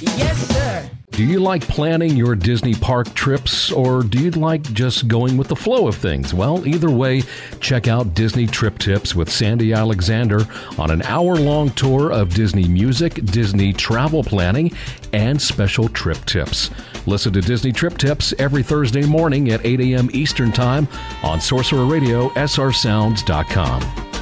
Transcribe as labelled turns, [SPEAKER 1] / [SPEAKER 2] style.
[SPEAKER 1] Yes, sir.
[SPEAKER 2] Do you like planning your Disney park trips, or do you like just going with the flow of things? Well, either way, check out Disney Trip Tips with Sandy Alexander on an hour-long tour of Disney music, Disney travel planning, and special trip tips. Listen to Disney Trip Tips every Thursday morning at 8 a.m. Eastern Time on Sorcerer Radio, srsounds.com.